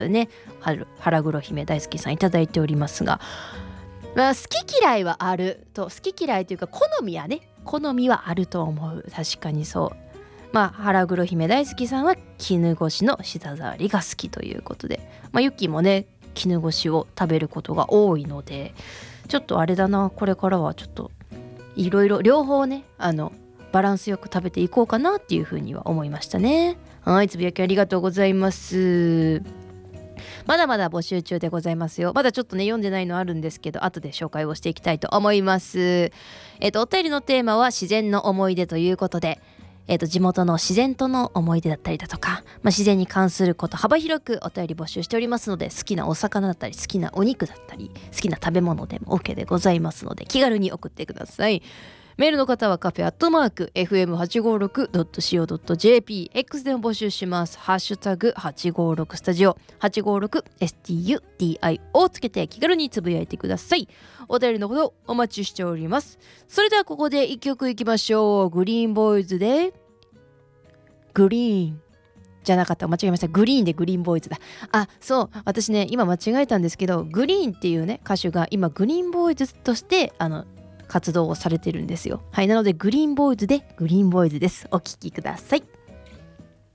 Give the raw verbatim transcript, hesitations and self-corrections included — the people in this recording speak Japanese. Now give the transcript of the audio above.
ね、腹黒姫大好きさんいただいておりますが、まあ、好き嫌いはあると、好き嫌いというか好みはね、好みはあると思う。確かにそう。まあ腹黒姫大好きさんは絹ごしの舌触りが好きということで、まあ、ユッキーもね絹ごしを食べることが多いので、ちょっとあれだな、これからはちょっといろいろ両方ね、あのバランスよく食べていこうかなっていうふうには思いましたね。はい、つぶやきありがとうございます。まだまだ募集中でございますよ。まだちょっとね読んでないのあるんですけど、後で紹介をしていきたいと思います。えっとお便りのテーマは自然の思い出ということで、えっと地元の自然との思い出だったりだとか、まあ、自然に関すること幅広くお便り募集しておりますので、好きなお魚だったり好きなお肉だったり好きな食べ物でも OK でございますので、気軽に送ってください。メールの方はカフェアットマーク エフエムはちごろくドットシーオードットジェーピー X でも募集します。ハッシュタグはちごろくスタジオ はちごろくエスティーユーディーアイオー をつけて気軽につぶやいてください。お便りのほどお待ちしております。それではここでいっきょくいきましょう。グリーンボーイズでグリーンじゃなかった、間違えました。グリーンでグリーンボーイズだ。あ、そう、私ね今間違えたんですけど、グリーンっていうね歌手が今グリーンボーイズとしてあの活動をされてるんですよ。はい、なのでグリーンボーイズでグリーンボーイズです。お聴きください。